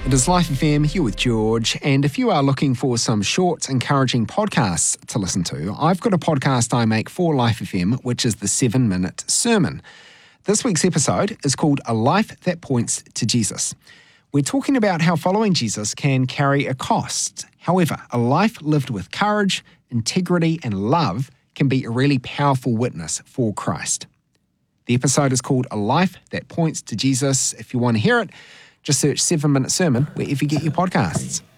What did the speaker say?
It is Life FM here with George, and if you are looking for some short, encouraging podcasts to listen to, I've got a podcast I make for Life FM, which is the 7-Minute Sermon. This week's episode is called A Life That Points to Jesus. We're talking about how following Jesus can carry a cost. However, a life lived with courage, integrity, and love can be a really powerful witness for Christ. The episode is called A Life That Points to Jesus. If you want to hear it, just search 7-Minute Sermon wherever you get your podcasts.